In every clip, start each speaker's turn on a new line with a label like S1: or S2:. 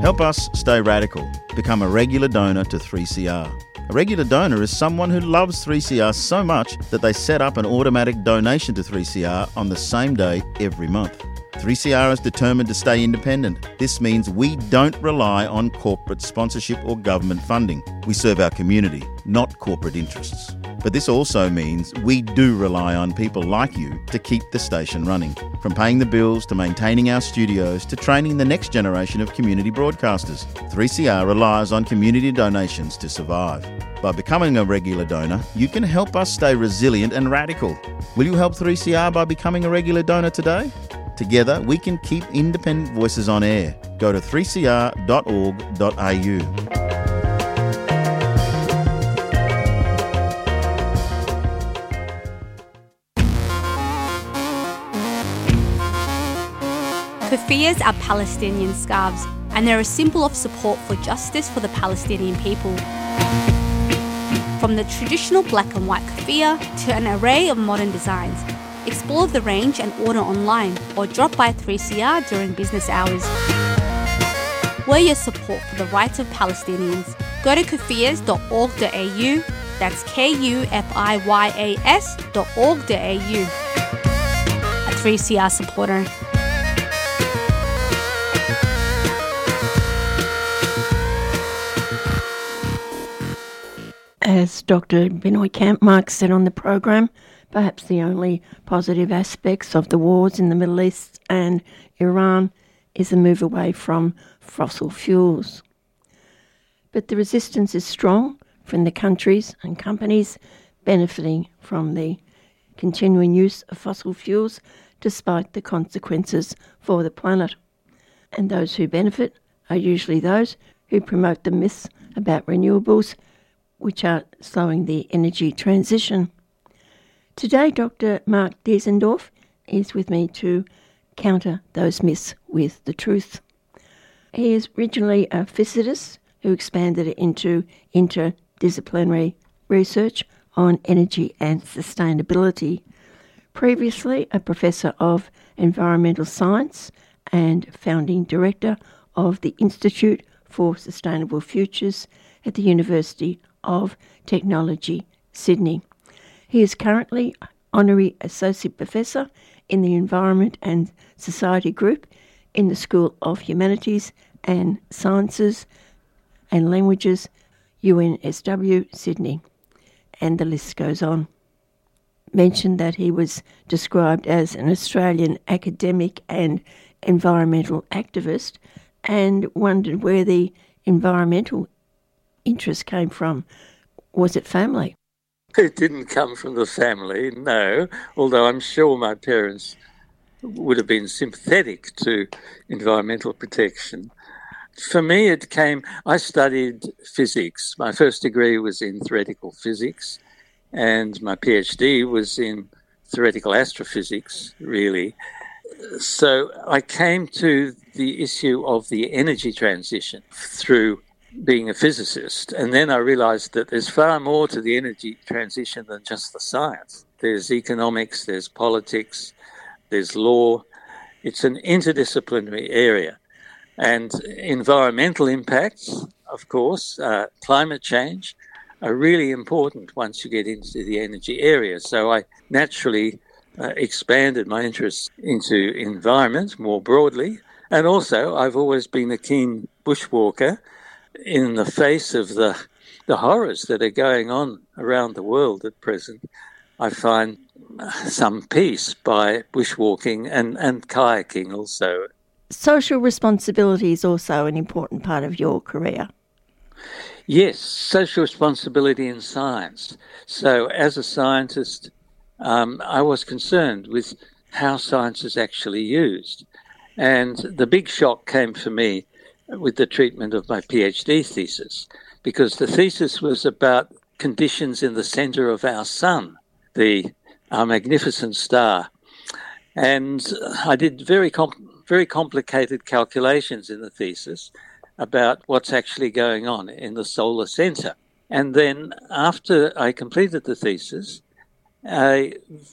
S1: Help us stay radical. Become a regular donor to 3CR. A regular donor is someone who loves 3CR so much that they set up an automatic donation to 3CR on the same day every month. 3CR is determined to stay independent. This means we don't rely on corporate sponsorship or government funding. We serve our community, not corporate interests. But this also means we do rely on people like you to keep the station running. From paying the bills to maintaining our studios to training the next generation of community broadcasters, 3CR relies on community donations to survive. By becoming a regular donor, you can help us stay resilient and radical. Will you help 3CR by becoming a regular donor today? Together, we can keep independent voices on air. Go to 3cr.org.au.
S2: Kufiyas are Palestinian scarves, and they're a symbol of support for justice for the Palestinian people. From the traditional black and white kufiya to an array of modern designs, explore the range and order online or drop by 3CR during business hours. Wear your support for the rights of Palestinians. Go to kufiyas.org.au, that's KUFIYAS.org.au. A 3CR supporter.
S3: As Dr. Binoy Kampmark said on the program, perhaps the only positive aspects of the wars in the Middle East and Iran is a move away from fossil fuels. But the resistance is strong from the countries and companies benefiting from the continuing use of fossil fuels despite the consequences for the planet. And those who benefit are usually those who promote the myths about renewables, which are slowing the energy transition. Today, Dr. Mark Diesendorf is with me to counter those myths with the truth. He is originally a physicist who expanded it into interdisciplinary research on energy and sustainability. Previously, a professor of environmental science and founding director of the Institute for Sustainable Futures at the University of Technology, Sydney. He is currently Honorary Associate Professor in the Environment and Society Group in the School of Humanities and Sciences and Languages, UNSW, Sydney. And the list goes on. Mentioned that he was described as an Australian academic and environmental activist, and wondered where the environmental interest came from. Was it family?
S4: It didn't come from the family, no, although I'm sure my parents would have been sympathetic to environmental protection. For me, I studied physics. My first degree was in theoretical physics, and my PhD was in theoretical astrophysics, really. So I came to the issue of the energy transition through being a physicist. And then I realized that there's far more to the energy transition than just the science. There's economics, there's politics, there's law. It's an interdisciplinary area. And environmental impacts, of course, climate change, are really important once you get into the energy area. So I naturally expanded my interest into environment more broadly. And also, I've always been a keen bushwalker. In the face of the horrors that are going on around the world at present, I find some peace by bushwalking and kayaking also.
S3: Social responsibility is also an important part of your career.
S4: Yes, social responsibility in science. So as a scientist, I was concerned with how science is actually used. And the big shock came for me with the treatment of my PhD thesis, because the thesis was about conditions in the centre of our sun, our magnificent star. And I did very complicated calculations in the thesis about what's actually going on in the solar centre. And then after I completed the thesis, I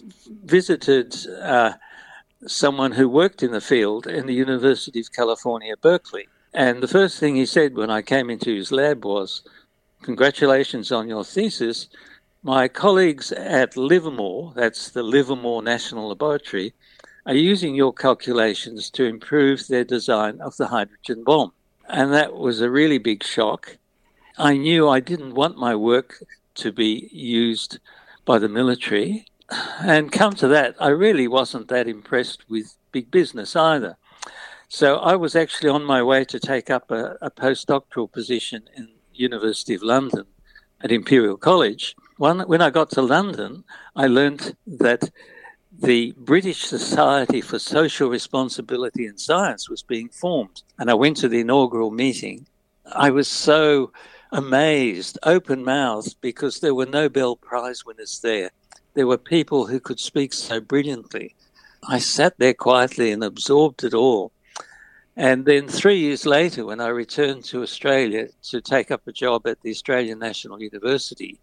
S4: visited someone who worked in the field in the University of California, Berkeley. And the first thing he said when I came into his lab was, "Congratulations on your thesis. My colleagues at Livermore," that's the Livermore National Laboratory, "are using your calculations to improve their design of the hydrogen bomb." And that was a really big shock. I knew I didn't want my work to be used by the military. And come to that, I really wasn't that impressed with big business either. So I was actually on my way to take up a postdoctoral position in University of London at Imperial College. When I got to London, I learnt that the British Society for Social Responsibility in Science was being formed. And I went to the inaugural meeting. I was so amazed, open-mouthed, because there were Nobel Prize winners there. There were people who could speak so brilliantly. I sat there quietly and absorbed it all. And then 3 years later, when I returned to Australia to take up a job at the Australian National University,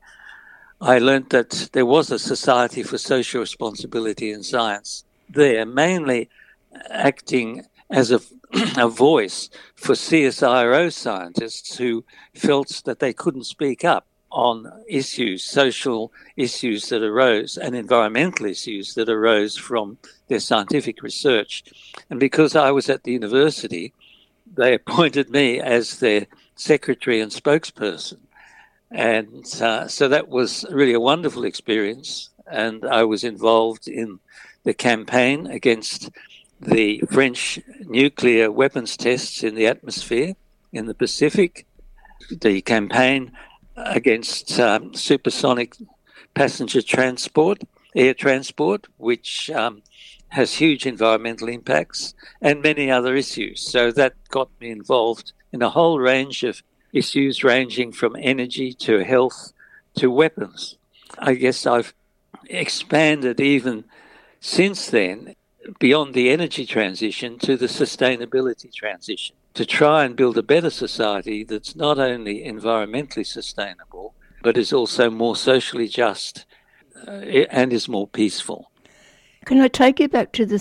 S4: I learnt that there was a Society for Social Responsibility in Science there, mainly acting as a voice for CSIRO scientists who felt that they couldn't speak up on issues, social issues that arose and environmental issues that arose from their scientific research. And because I was at the university, they appointed me as their secretary and spokesperson. And so that was really a wonderful experience. And I was involved in the campaign against the French nuclear weapons tests in the atmosphere in the Pacific, the campaign against supersonic passenger transport, air transport, which has huge environmental impacts, and many other issues. So that got me involved in a whole range of issues ranging from energy to health to weapons. I guess I've expanded even since then beyond the energy transition to the sustainability transition, to try and build a better society that's not only environmentally sustainable, but is also more socially just and is more peaceful.
S3: Can I take you back to the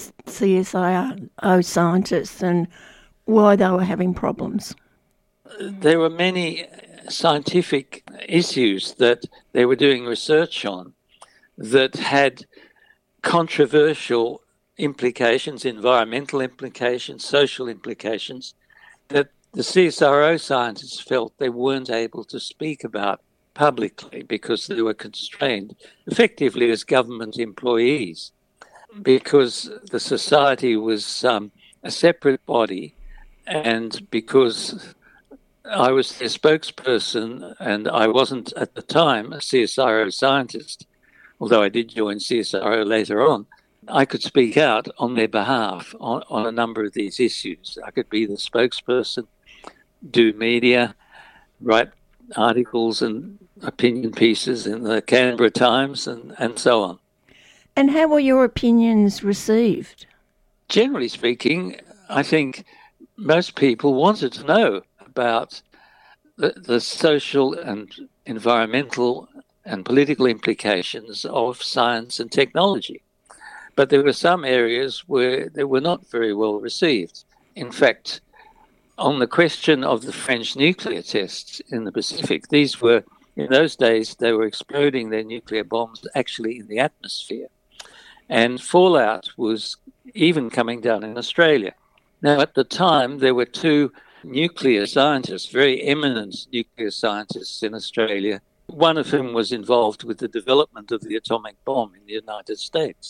S3: CSIRO scientists and why they were having problems?
S4: There were many scientific issues that they were doing research on that had controversial implications, environmental implications, social implications, that the CSIRO scientists felt they weren't able to speak about publicly because they were constrained effectively as government employees, because the society was a separate body, and because I was their spokesperson and I wasn't at the time a CSIRO scientist, although I did join CSIRO later on. I could speak out on their behalf on a number of these issues. I could be the spokesperson, do media, write articles and opinion pieces in the Canberra Times and so on.
S3: And how were your opinions received?
S4: Generally speaking, I think most people wanted to know about the social and environmental and political implications of science and technology. But there were some areas where they were not very well received. In fact, on the question of the French nuclear tests in the Pacific, these were, in those days, they were exploding their nuclear bombs actually in the atmosphere. And fallout was even coming down in Australia. Now, at the time, there were two nuclear scientists, very eminent nuclear scientists in Australia, one of whom was involved with the development of the atomic bomb in the United States.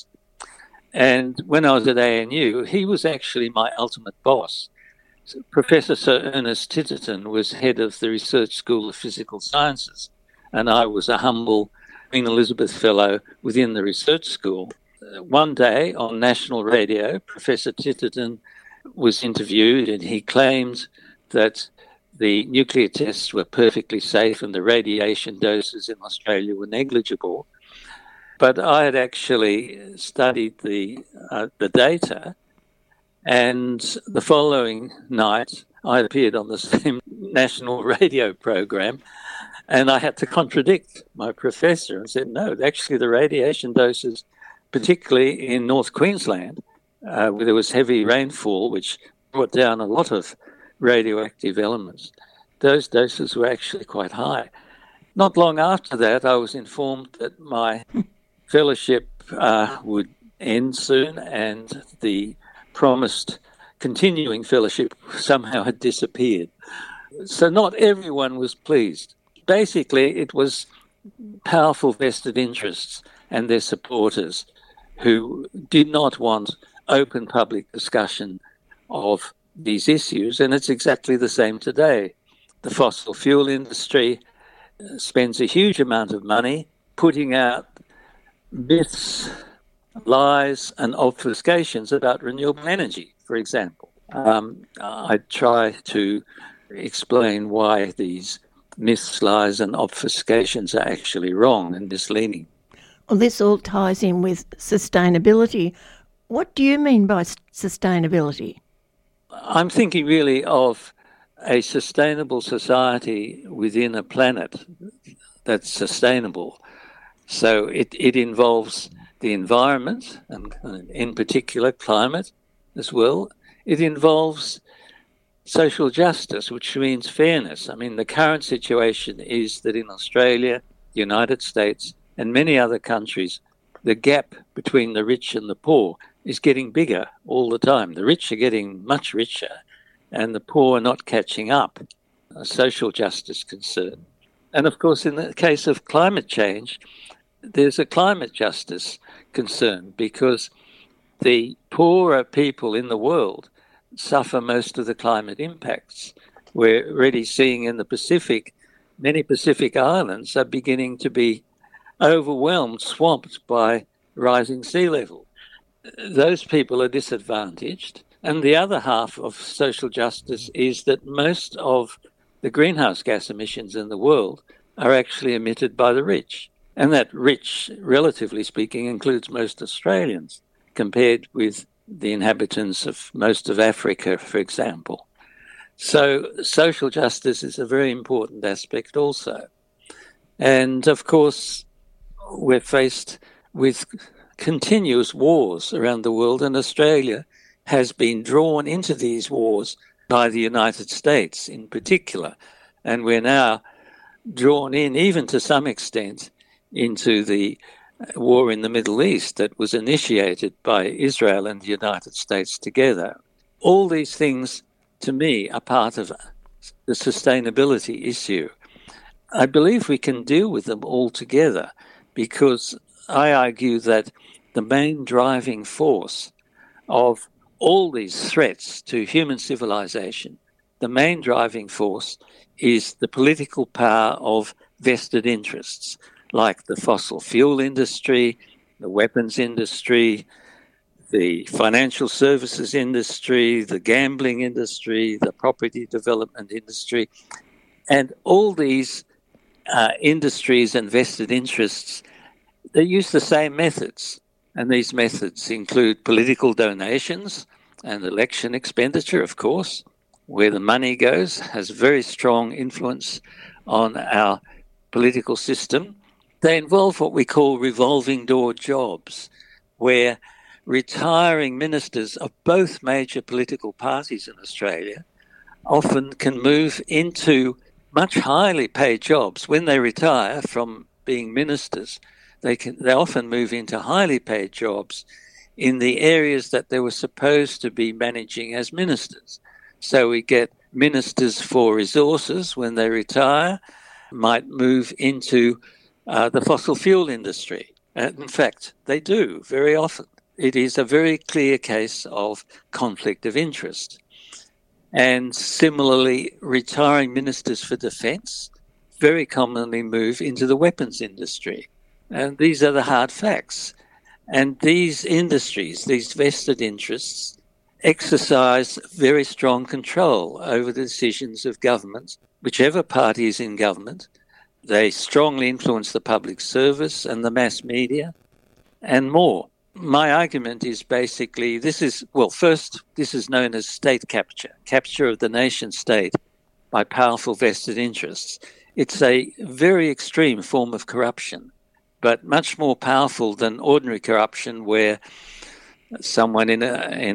S4: And when I was at ANU, he was actually my ultimate boss. So Professor Sir Ernest Titterton was head of the Research School of Physical Sciences, and I was a humble Queen Elizabeth Fellow within the research school. One day on national radio, Professor Titterton was interviewed and he claimed that the nuclear tests were perfectly safe and the radiation doses in Australia were negligible. But I had actually studied the data, and the following night I appeared on the same national radio program, and I had to contradict my professor and said, no, actually the radiation doses, particularly in North Queensland, where there was heavy rainfall, which brought down a lot of radioactive elements. Those doses were actually quite high. Not long after that, I was informed that my fellowship would end soon, and the promised continuing fellowship somehow had disappeared. So not everyone was pleased. Basically, it was powerful vested interests and their supporters who did not want open public discussion of these issues, and it's exactly the same today. The fossil fuel industry spends a huge amount of money putting out myths, lies, and obfuscations about renewable energy, for example. I try to explain why these myths, lies, and obfuscations are actually wrong and misleading.
S3: Well, this all ties in with sustainability. What do you mean by sustainability?
S4: I'm thinking really of a sustainable society within a planet that's sustainable. So it involves the environment, and in particular climate as well. It involves social justice, which means fairness. I mean, the current situation is that in Australia, the United States, and many other countries, the gap between the rich and the poor is getting bigger all the time. The rich are getting much richer, and the poor are not catching up. A social justice concern. And of course, in the case of climate change, there's a climate justice concern because the poorer people in the world suffer most of the climate impacts. We're already seeing in the Pacific, many Pacific islands are beginning to be overwhelmed, swamped by rising sea level. Those people are disadvantaged. And the other half of social justice is that most of the greenhouse gas emissions in the world are actually emitted by the rich. And that rich, relatively speaking, includes most Australians compared with the inhabitants of most of Africa, for example. So social justice is a very important aspect also. And of course, we're faced with continuous wars around the world, and Australia has been drawn into these wars by the United States in particular. And we're now drawn in, even to some extent, into the war in the Middle East that was initiated by Israel and the United States together. All these things, to me, are part of the sustainability issue. I believe we can deal with them all together because I argue that the main driving force of all these threats to human civilization, the main driving force is the political power of vested interests, like the fossil fuel industry, the weapons industry, the financial services industry, the gambling industry, the property development industry. And all these industries and vested interests, they use the same methods. And these methods include political donations and election expenditure, of course. Where the money goes has very strong influence on our political system. They involve what we call revolving door jobs, where retiring ministers of both major political parties in Australia often can move into much highly paid jobs. When they retire from being ministers, they often move into highly paid jobs in the areas that they were supposed to be managing as ministers. So we get ministers for resources when they retire, might move into the fossil fuel industry. In fact, they do very often. It is a very clear case of conflict of interest. And similarly, retiring ministers for defence very commonly move into the weapons industry. And these are the hard facts. And these industries, these vested interests, exercise very strong control over the decisions of governments, whichever party is in government. They strongly influence the public service and the mass media and more. My argument is basically this is known as state capture of the nation state by powerful vested interests. It's a very extreme form of corruption, but much more powerful than ordinary corruption where someone in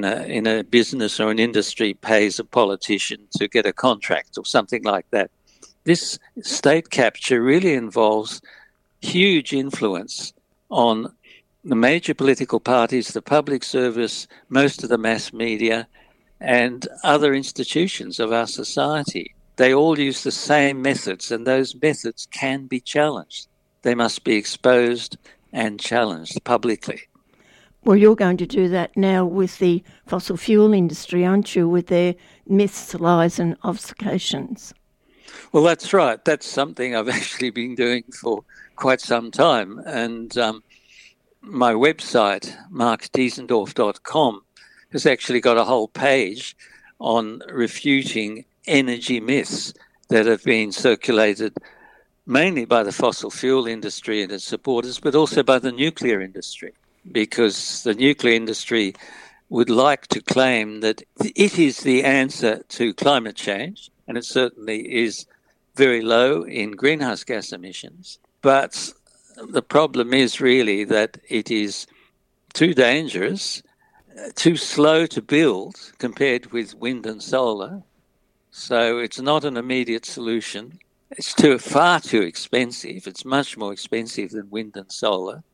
S4: a business or an industry pays a politician to get a contract or something like that. This state capture really involves huge influence on the major political parties, the public service, most of the mass media, and other institutions of our society. They all use the same methods, and those methods can be challenged. They must be exposed and challenged publicly.
S3: Well, you're going to do that now with the fossil fuel industry, aren't you, with their myths, lies and obfuscations?
S4: Well, that's right. That's something I've actually been doing for quite some time. And my website, markdiesendorf.com, has actually got a whole page on refuting energy myths that have been circulated mainly by the fossil fuel industry and its supporters, but also by the nuclear industry, because the nuclear industry would like to claim that it is the answer to climate change, and it certainly is very low in greenhouse gas emissions. But the problem is really that it is too dangerous, too slow to build compared with wind and solar. So it's not an immediate solution. It's far too expensive. It's much more expensive than wind and solar.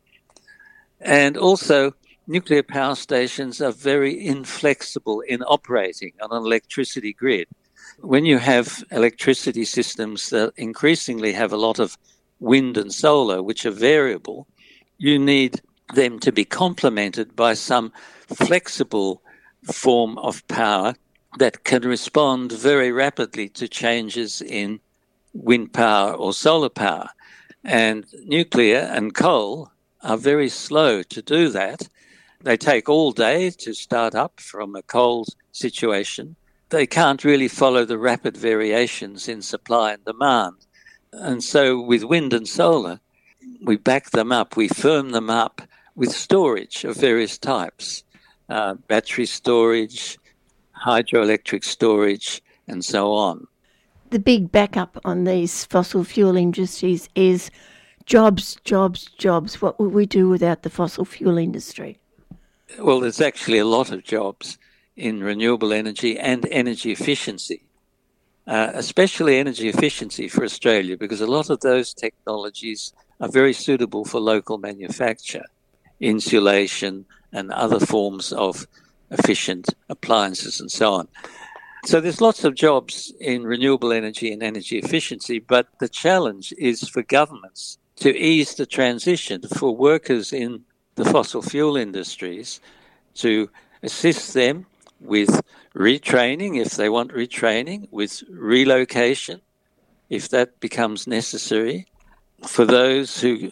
S4: And also, nuclear power stations are very inflexible in operating on an electricity grid. When you have electricity systems that increasingly have a lot of wind and solar, which are variable, you need them to be complemented by some flexible form of power that can respond very rapidly to changes in wind power or solar power. And nuclear and coal are very slow to do that. They take all day to start up from a coal situation. They can't really follow the rapid variations in supply and demand. And so with wind and solar, we back them up, we firm them up with storage of various types, battery storage, hydroelectric storage, and so on.
S3: The big backup on these fossil fuel industries is jobs, jobs, jobs. What would we do without the fossil fuel industry?
S4: Well, there's actually a lot of jobs in renewable energy and energy efficiency, especially energy efficiency for Australia, because a lot of those technologies are very suitable for local manufacture, insulation and other forms of efficient appliances and so on. So there's lots of jobs in renewable energy and energy efficiency, but the challenge is for governments to ease the transition for workers in the fossil fuel industries, to assist them with retraining if they want retraining, with relocation if that becomes necessary, for those who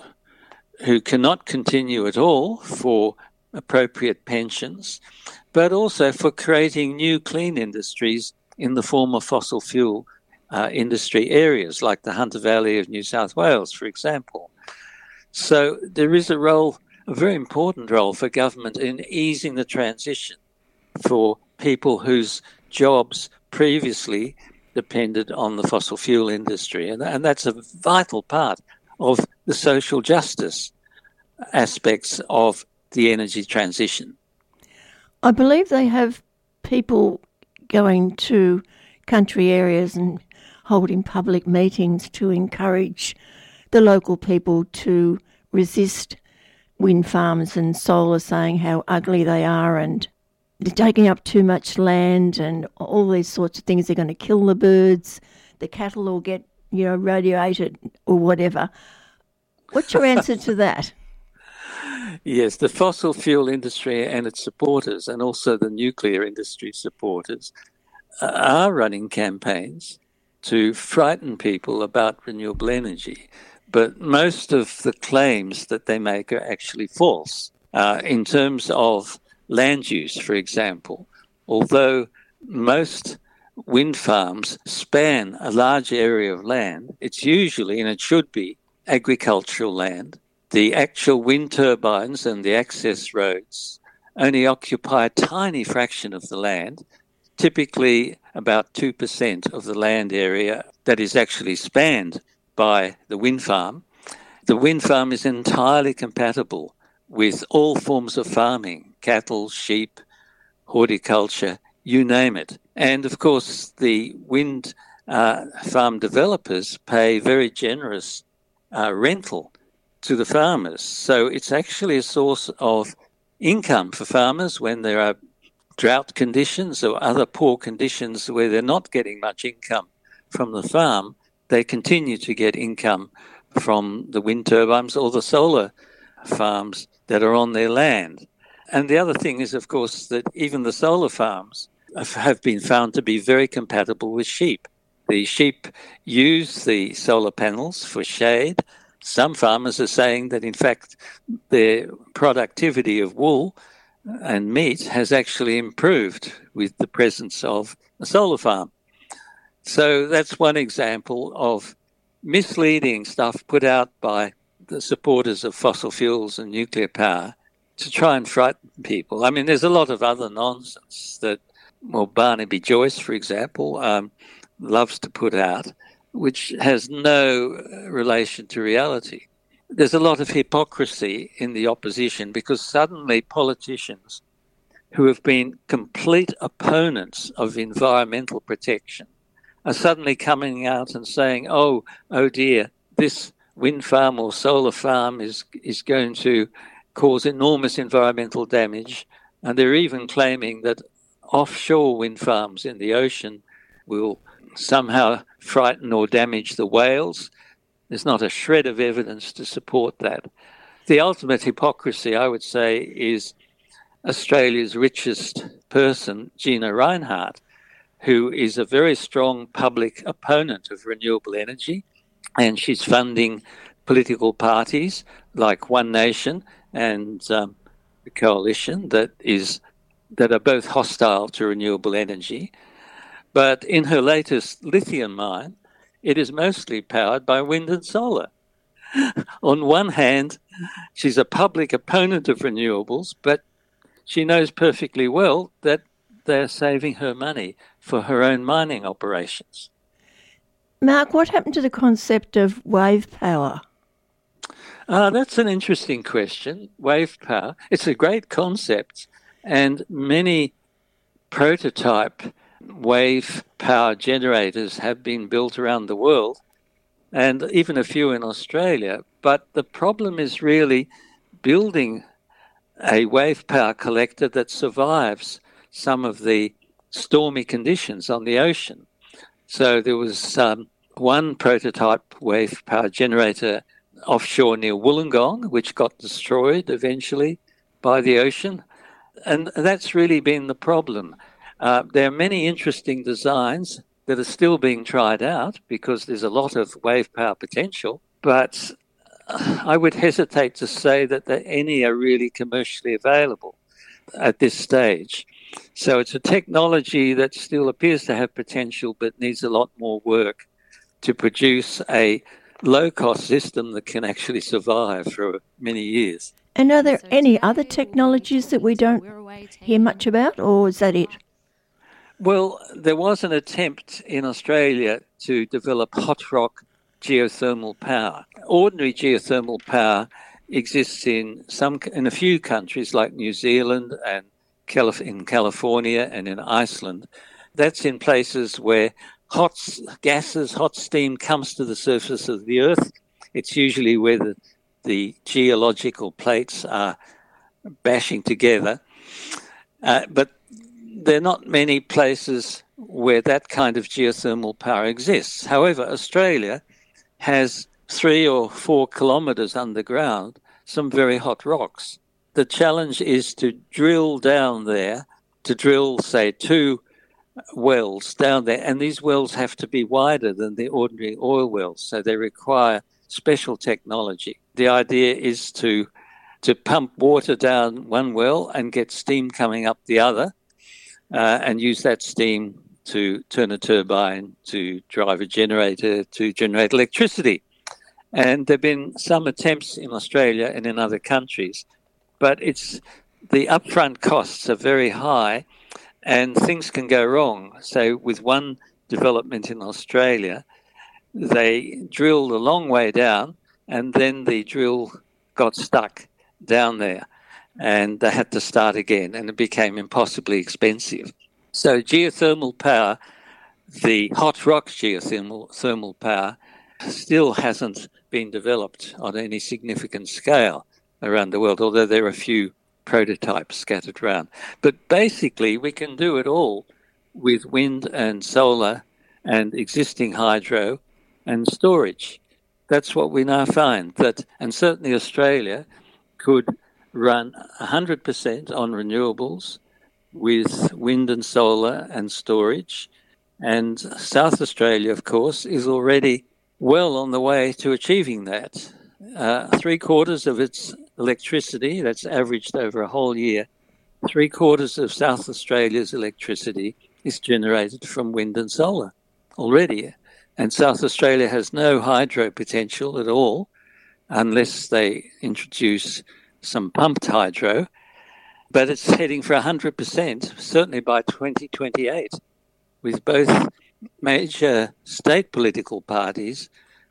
S4: cannot continue at all, for appropriate pensions, but also for creating new clean industries in the form of fossil fuel industry areas like the Hunter Valley of New South Wales, for example. So there is a very important role for government in easing the transition for people whose jobs previously depended on the fossil fuel industry. And that's a vital part of the social justice aspects of the energy transition.
S3: I believe they have people going to country areas and holding public meetings to encourage the local people to resist wind farms and solar, saying how ugly they are and they're taking up too much land and all these sorts of things. They're going to kill the birds, the cattle will get, radiated or whatever. What's your answer to that?
S4: Yes, the fossil fuel industry and its supporters, and also the nuclear industry supporters, are running campaigns to frighten people about renewable energy. But most of the claims that they make are actually false. In terms of land use, for example, although most wind farms span a large area of land, it's usually, and it should be, agricultural land. The actual wind turbines and the access roads only occupy a tiny fraction of the land, typically about 2% of the land area that is actually spanned by the wind farm. The wind farm is entirely compatible with all forms of farming, cattle, sheep, horticulture, you name it. And of course, the wind farm developers pay very generous rental to the farmers. So it's actually a source of income for farmers when there are drought conditions or other poor conditions where they're not getting much income from the farm. They continue to get income from the wind turbines or the solar farms that are on their land. And the other thing is, of course, that even the solar farms have been found to be very compatible with sheep. The sheep use the solar panels for shade. Some farmers are saying that, in fact, their productivity of wool and meat has actually improved with the presence of a solar farm. So that's one example of misleading stuff put out by the supporters of fossil fuels and nuclear power to try and frighten people. I mean, there's a lot of other nonsense that, well, Barnaby Joyce, for example, loves to put out, which has no relation to reality. There's a lot of hypocrisy in the opposition because suddenly politicians who have been complete opponents of environmental protection are suddenly coming out and saying, oh dear, this wind farm or solar farm is going to cause enormous environmental damage. And they're even claiming that offshore wind farms in the ocean will somehow frighten or damage the whales. There's not a shred of evidence to support that. The ultimate hypocrisy, I would say, is Australia's richest person, Gina Rinehart, who is a very strong public opponent of renewable energy, and she's funding political parties like One Nation and the Coalition that are both hostile to renewable energy. But in her latest lithium mine, it is mostly powered by wind and solar. On one hand, she's a public opponent of renewables, but she knows perfectly well that they're saving her money for her own mining operations.
S3: Mark, what happened to the concept of wave power?
S4: That's an interesting question, wave power. It's a great concept, and many prototype wave power generators have been built around the world, and even a few in Australia. But the problem is really building a wave power collector that survives some of the stormy conditions on the ocean. So there was one prototype wave power generator offshore near Wollongong, which got destroyed eventually by the ocean. And that's really been the problem. There are many interesting designs that are still being tried out because there's a lot of wave power potential, but I would hesitate to say that any are really commercially available at this stage. So it's a technology that still appears to have potential but needs a lot more work to produce a low-cost system that can actually survive for many years.
S3: And are there any other technologies that we don't hear much about, or is that it?
S4: Well, there was an attempt in Australia to develop hot rock geothermal power. Ordinary geothermal power exists in a few countries like New Zealand and in California and in Iceland. That's in places where hot gases, hot steam comes to the surface of the earth. It's usually where the geological plates are bashing together. But there are not many places where that kind of geothermal power exists. However, Australia has 3 or 4 kilometres underground some very hot rocks. The challenge is to drill down there, to drill, say, 2 wells down there, and these wells have to be wider than the ordinary oil wells, so they require special technology. The idea is to pump water down one well and get steam coming up the other, and use that steam to turn a turbine, to drive a generator, to generate electricity. And there have been some attempts in Australia and in other countries, but the upfront costs are very high and things can go wrong. So with one development in Australia, they drilled a long way down and then the drill got stuck down there. and they had to start again, and it became impossibly expensive. So geothermal power, the hot rock geothermal power, still hasn't been developed on any significant scale around the world, although there are a few prototypes scattered around. But basically, we can do it all with wind and solar and existing hydro and storage. That's what we now find. And certainly Australia could run 100% on renewables with wind and solar and storage. And South Australia, of course, is already well on the way to achieving that. 3/4 of its electricity, that's averaged over a whole year, 3/4 of South Australia's electricity is generated from wind and solar already. And South Australia has no hydro potential at all unless they introduce some pumped hydro. But it's heading for 100%, certainly by 2028, with both major state political parties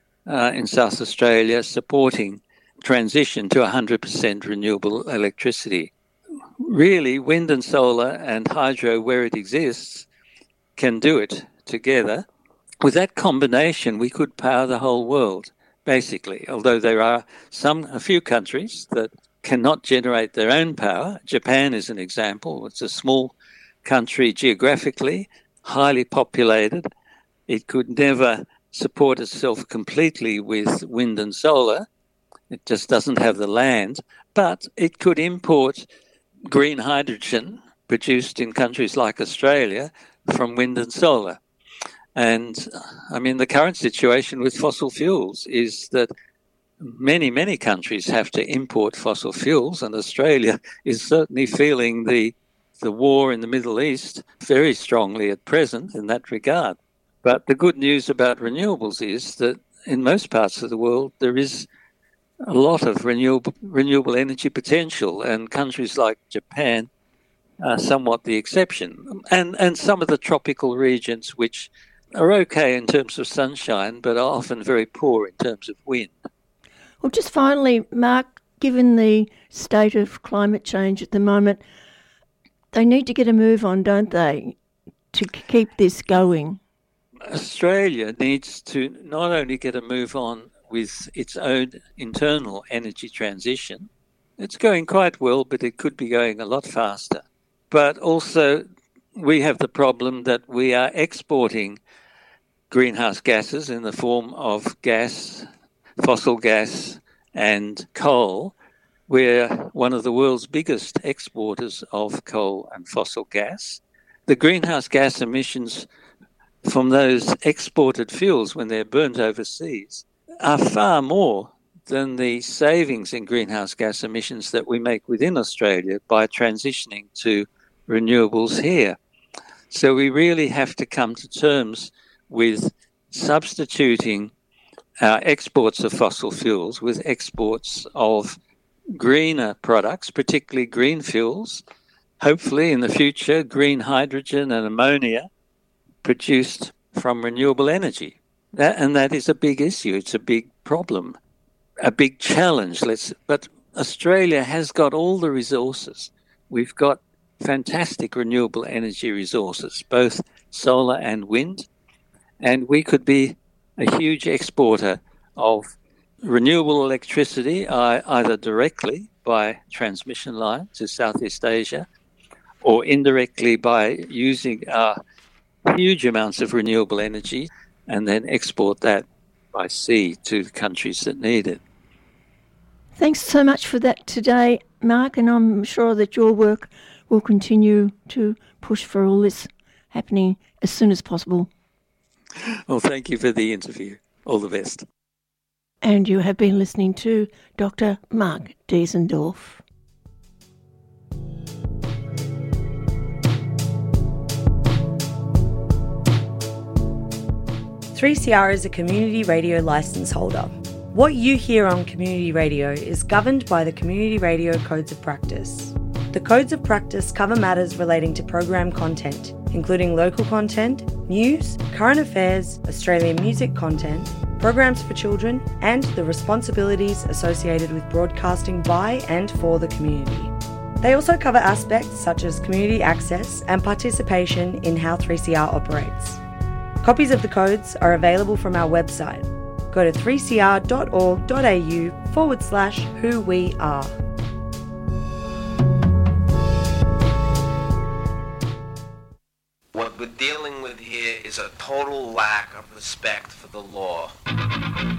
S4: in South Australia supporting transition to 100% renewable electricity. Really, wind and solar and hydro, where it exists, can do it together. With that combination, we could power the whole world, basically, although there are a few countries that cannot generate their own power. Japan is an example. It's a small country geographically, highly populated. It could never support itself completely with wind and solar. It just doesn't have the land. But it could import green hydrogen produced in countries like Australia from wind and solar. And, I mean, the current situation with fossil fuels is that many, many countries have to import fossil fuels, and Australia is certainly feeling the war in the Middle East very strongly at present in that regard. But the good news about renewables is that in most parts of the world there is a lot of renewable energy potential, and countries like Japan are somewhat the exception. And some of the tropical regions which are okay in terms of sunshine but are often very poor in terms of wind.
S3: Well, just finally, Mark, given the state of climate change at the moment, they need to get a move on, don't they, to keep this going?
S4: Australia needs to not only get a move on with its own internal energy transition. It's going quite well, but it could be going a lot faster. But also we have the problem that we are exporting greenhouse gases in the form of gas, fossil gas and coal. We're one of the world's biggest exporters of coal and fossil gas. The greenhouse gas emissions from those exported fuels when they're burnt overseas are far more than the savings in greenhouse gas emissions that we make within Australia by transitioning to renewables here. So we really have to come to terms with substituting our exports of fossil fuels with exports of greener products, particularly green fuels, hopefully in the future green hydrogen and ammonia produced from renewable energy. That is a big issue. It's a big problem, a big challenge. But Australia has got all the resources. We've got fantastic renewable energy resources, both solar and wind, and we could be a huge exporter of renewable electricity, either directly by transmission line to Southeast Asia or indirectly by using our huge amounts of renewable energy and then export that by sea to countries that need it.
S3: Thanks so much for that today, Mark, and I'm sure that your work will continue to push for all this happening as soon as possible.
S4: Well, thank you for the interview. All the best.
S3: And you have been listening to Dr. Mark Diesendorf.
S5: 3CR is a community radio licence holder. What you hear on community radio is governed by the Community Radio Codes of Practice. The Codes of Practice cover matters relating to program content, including local content, news, current affairs, Australian music content, programs for children, and the responsibilities associated with broadcasting by and for the community. They also cover aspects such as community access and participation in how 3CR operates. Copies of the codes are available from our website. Go to 3cr.org.au/who-we-are.
S6: What we're dealing with here is a total lack of respect for the law.